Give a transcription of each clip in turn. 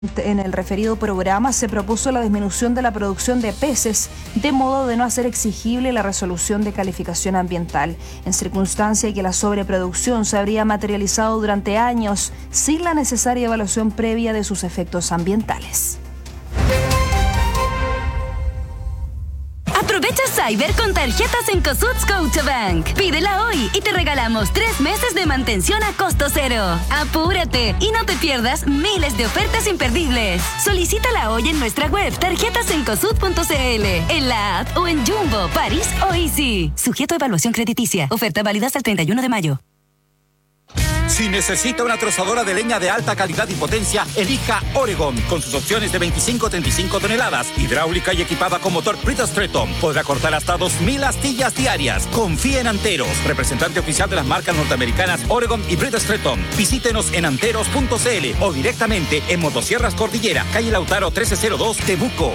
En el referido programa se propuso la disminución de la producción de peces, de modo de no hacer exigible la resolución de calificación ambiental, en circunstancia que la sobreproducción se habría materializado durante años sin la necesaria evaluación previa de sus efectos ambientales. Aprovecha Cyber con tarjetas en Cosud Scotiabank. Pídela hoy y te regalamos 3 meses de mantención a costo cero. ¡Apúrate! Y no te pierdas miles de ofertas imperdibles. Solicítala hoy en nuestra web tarjetasencosud.cl, en la app o en Jumbo, París o Easy. Sujeto a evaluación crediticia. Oferta válida hasta el 31 de mayo. Si necesita una trozadora de leña de alta calidad y potencia, elija Oregon, con sus opciones de 25-35 toneladas, hidráulica y equipada con motor Bridgestone. Podrá cortar hasta 2.000 astillas diarias. Confíe en Anteros, representante oficial de las marcas norteamericanas Oregon y Bridgestone. Visítenos en anteros.cl o directamente en Motosierras Cordillera, calle Lautaro 1302, Temuco.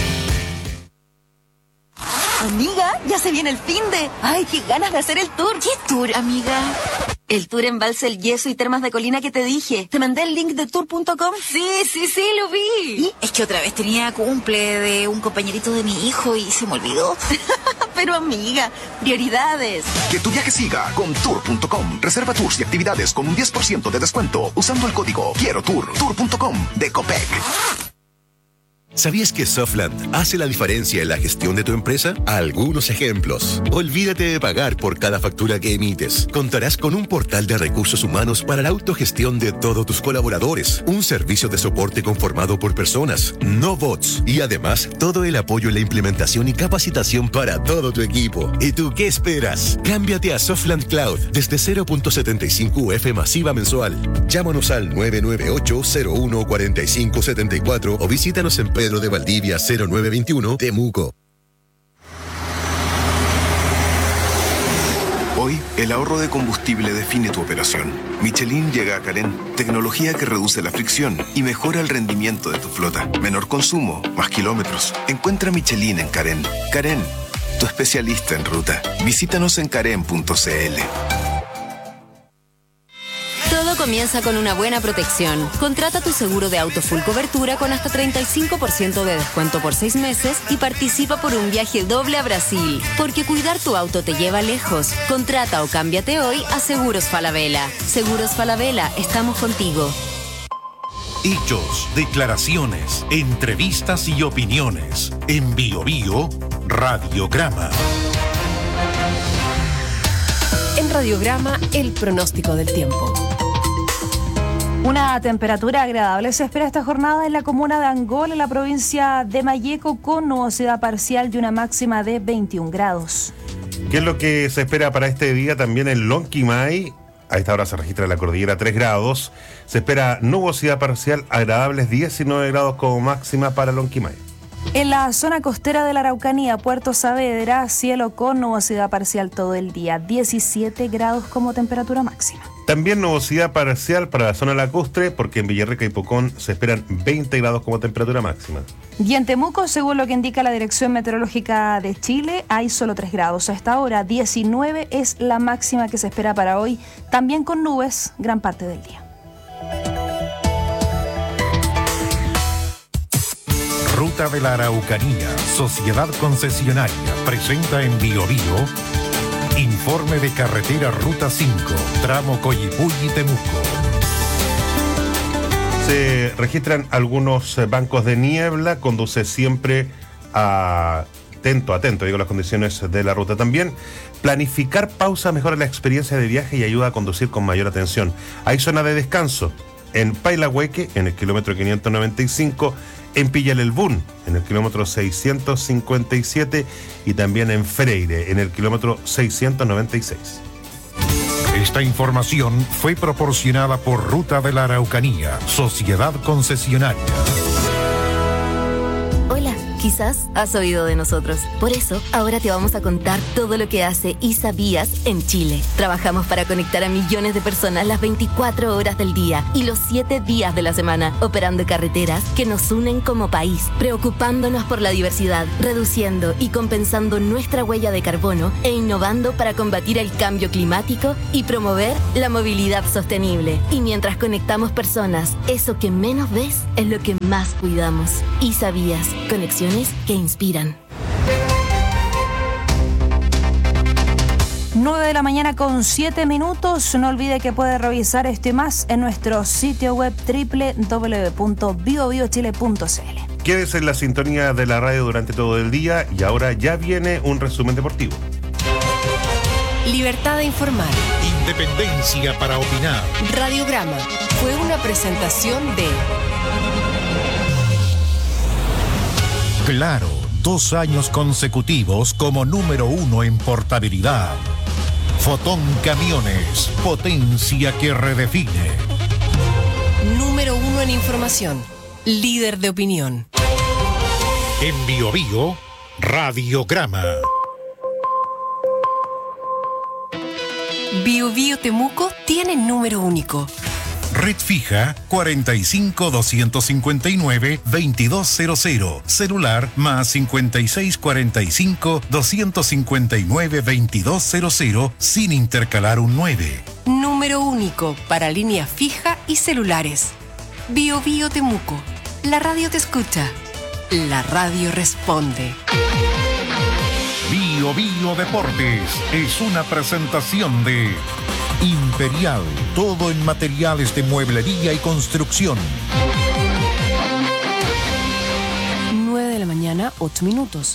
Amiga, ya se viene el finde. Ay, qué ganas de hacer el tour. ¿Qué tour, amiga? El tour Embalse El Yeso y Termas de Colina que te dije. ¿Te mandé el link de tour.com? Sí, lo vi. ¿Y? Es que otra vez tenía cumple de un compañerito de mi hijo y se me olvidó. Pero amiga, prioridades. Que tu viaje siga con tour.com. Reserva tours y actividades con un 10% de descuento usando el código Quiero Tour. Tour.com de Copec. ¿Sabías que Softland hace la diferencia en la gestión de tu empresa? Algunos ejemplos. Olvídate de pagar por cada factura que emites. Contarás con un portal de recursos humanos para la autogestión de todos tus colaboradores. Un servicio de soporte conformado por personas, no bots. Y además, todo el apoyo en la implementación y capacitación para todo tu equipo. ¿Y tú qué esperas? Cámbiate a Softland Cloud desde 0.75 UF masiva mensual. Llámanos al 998-014574 o visítanos en Pedro de Valdivia 0921, Temuco. Hoy, el ahorro de combustible define tu operación. Michelin llega a Carén, tecnología que reduce la fricción y mejora el rendimiento de tu flota. Menor consumo, más kilómetros. Encuentra Michelin en Carén. Carén, tu especialista en ruta. Visítanos en carén.cl. Todo comienza con una buena protección. Contrata tu seguro de auto full cobertura con hasta 35% de descuento por 6 meses y participa por un viaje doble a Brasil. Porque cuidar tu auto te lleva lejos. Contrata o cámbiate hoy a Seguros Falabella. Seguros Falabella, estamos contigo. Hechos, declaraciones, entrevistas y opiniones. En Bio Bio, Radiograma. En Radiograma, el pronóstico del tiempo. Una temperatura agradable se espera esta jornada en la comuna de Angol, en la provincia de Malleco, con nubosidad parcial y una máxima de 21 grados. ¿Qué es lo que se espera para este día también en Lonquimay? A esta hora se registra en la cordillera 3 grados. Se espera nubosidad parcial, agradables 19 grados como máxima para Lonquimay. En la zona costera de la Araucanía, Puerto Saavedra, cielo con nubosidad parcial todo el día, 17 grados como temperatura máxima. También nubosidad parcial para la zona lacustre, porque en Villarrica y Pucón se esperan 20 grados como temperatura máxima. Y en Temuco, según lo que indica la Dirección Meteorológica de Chile, hay solo 3 grados. A esta hora, 19 es la máxima que se espera para hoy, también con nubes gran parte del día. Ruta de la Araucanía, Sociedad Concesionaria, presenta en Bio Bio informe de carretera Ruta 5, tramo Coyipulli y Temuco. Se registran algunos bancos de niebla, conduce siempre atento, digo, las condiciones de la ruta. También planificar pausa mejora la experiencia de viaje y ayuda a conducir con mayor atención. Hay zona de descanso en Pailahueque, en el kilómetro 595, en Pillalelbún, en el kilómetro 657 y también en Freire, en el kilómetro 696. Esta información fue proporcionada por Ruta de la Araucanía, Sociedad Concesionaria. Hola, Quizás has oído de nosotros. Por eso, ahora te vamos a contar todo lo que hace ISA Vías en Chile. Trabajamos para conectar a millones de personas las 24 horas del día y los 7 días de la semana, operando carreteras que nos unen como país, preocupándonos por la diversidad, reduciendo y compensando nuestra huella de carbono e innovando para combatir el cambio climático y promover la movilidad sostenible. Y mientras conectamos personas, eso que menos ves es lo que más cuidamos. ISA Vías, conexiones que inspiran. 9 de la mañana con 7 minutos. No olvide que puede revisar esto y más en nuestro sitio web www.biobiochile.cl. Quédese en la sintonía de la radio durante todo el día y ahora ya viene un resumen deportivo. Libertad de informar. Independencia para opinar. Radiograma fue una presentación de Claro, 2 años consecutivos como número 1 en portabilidad. Fotón Camiones, potencia que redefine. número 1 en información, líder de opinión. En Bio Bio, Radiograma. Bio Bio Temuco tiene número único. Red fija 45 259 2200. Celular más 56 45 259 2200 sin intercalar un 9. Número único para línea fija y celulares. Bio Bio Temuco. La radio te escucha. La radio responde. Bio Bio Deportes es una presentación de Imperial, todo en materiales de mueblería y construcción. 9 de la mañana, 8 minutos.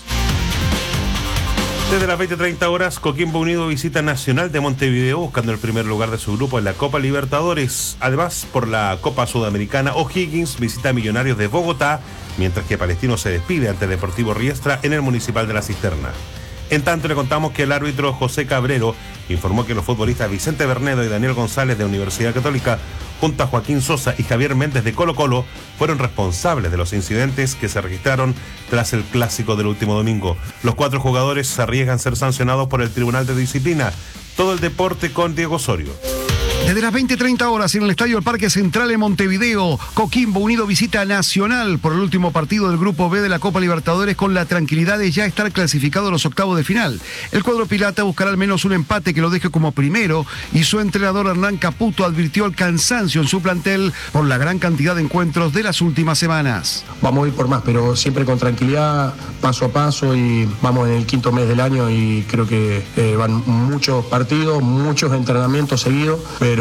Desde las 20:30 horas, Coquimbo Unido visita Nacional de Montevideo buscando el primer lugar de su grupo en la Copa Libertadores. Además, por la Copa Sudamericana, O'Higgins visita a Millonarios de Bogotá, mientras que Palestino se despide ante Deportivo Riestra en el Municipal de La Cisterna. En tanto, le contamos que el árbitro José Cabrero informó que los futbolistas Vicente Bernedo y Daniel González de Universidad Católica, junto a Joaquín Sosa y Javier Méndez de Colo-Colo, fueron responsables de los incidentes que se registraron tras el clásico del último domingo. Los 4 jugadores se arriesgan a ser sancionados por el Tribunal de Disciplina. Todo el deporte con Diego Osorio. Desde las 20:30 horas en el Estadio del Parque Central en Montevideo, Coquimbo Unido visita a Nacional por el último partido del Grupo B de la Copa Libertadores con la tranquilidad de ya estar clasificado a los octavos de final. El cuadro pirata buscará al menos un empate que lo deje como primero y su entrenador Hernán Caputo advirtió el cansancio en su plantel por la gran cantidad de encuentros de las últimas semanas. Vamos a ir por más, pero siempre con tranquilidad, paso a paso, y vamos en el 5.º mes del año y creo que van muchos partidos, muchos entrenamientos seguidos,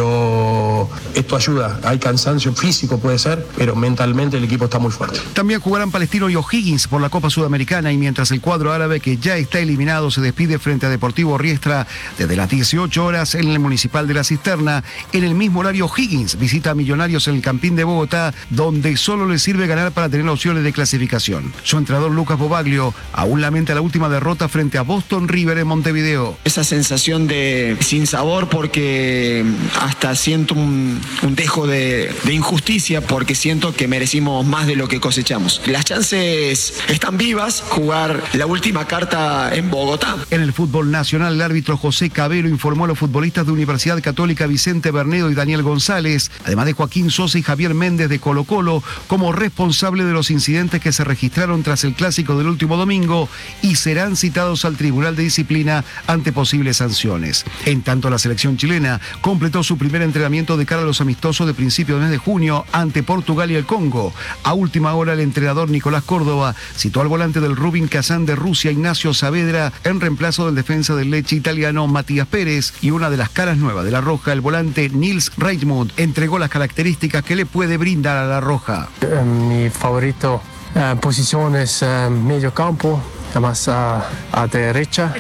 pero esto ayuda. Hay cansancio físico, puede ser, pero mentalmente el equipo está muy fuerte. También jugarán Palestino y O'Higgins por la Copa Sudamericana, y mientras el cuadro árabe, que ya está eliminado, se despide frente a Deportivo Riestra desde las 18 horas en el Municipal de La Cisterna. En el mismo horario, O'Higgins visita a Millonarios en el Campín de Bogotá, donde solo le sirve ganar para tener opciones de clasificación. Su entrenador Lucas Bobaglio aún lamenta la última derrota frente a Boston River en Montevideo. Esa sensación de sinsabor, porque hasta siento un dejo de injusticia, porque siento que merecimos más de lo que cosechamos. Las chances están vivas, jugar la última carta en Bogotá. En el fútbol nacional, el árbitro José Cabero informó a los futbolistas de Universidad Católica Vicente Bernedo y Daniel González, además de Joaquín Sosa y Javier Méndez de Colo-Colo, como responsable de los incidentes que se registraron tras el clásico del último domingo, y serán citados al Tribunal de Disciplina ante posibles sanciones. En tanto, la selección chilena completó su primer entrenamiento de cara a los amistosos de principios del mes de junio ante Portugal y el Congo. A última hora, el entrenador Nicolás Córdoba citó al volante del Rubin Kazán de Rusia, Ignacio Saavedra, en reemplazo del defensa del Lecce italiano Matías Pérez, y una de las caras nuevas de la Roja, el volante Nils Reitmund, entregó las características que le puede brindar a la Roja. Mi favorito posición es medio campo, más a derecha,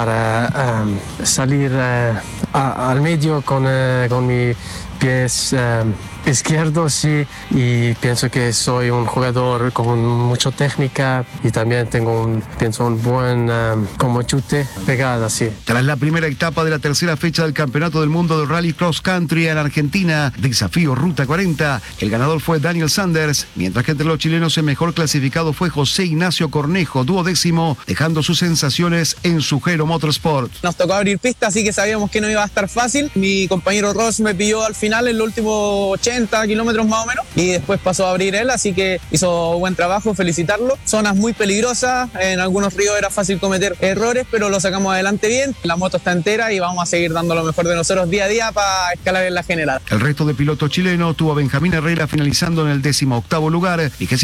para salir al medio con mis pies izquierdo, sí, y pienso que soy un jugador con mucha técnica y también tengo un buen como chute pegada, sí. Tras la primera etapa de la tercera fecha del Campeonato del Mundo de Rally Cross Country en Argentina, Desafío Ruta 40, el ganador fue Daniel Sanders, mientras que entre los chilenos el mejor clasificado fue José Ignacio Cornejo, duodécimo, dejando sus sensaciones en Sugero Motorsport. Nos tocó abrir pista, así que sabíamos que no iba a estar fácil. Mi compañero Ross me pilló al final en los últimos 80 kilómetros más o menos, y después pasó a abrir él, así que hizo buen trabajo, felicitarlo. Zonas muy peligrosas, en algunos ríos era fácil cometer errores, pero lo sacamos adelante bien. La moto está entera y vamos a seguir dando lo mejor de nosotros día a día para escalar en la general. El resto de pilotos chilenos tuvo a Benjamín Herrera finalizando en el 18º lugar,